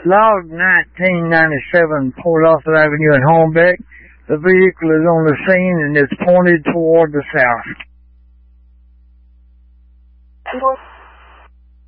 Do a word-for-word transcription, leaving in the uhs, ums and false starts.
Log nineteen ninety-seven Port Arthur Avenue in Hornbeck. The vehicle is on the scene and it's pointed toward the south.